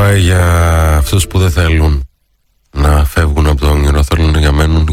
πάει για αυτούς που δεν θέλουν να φεύγουν από το όνειρο, θέλουν για μένουν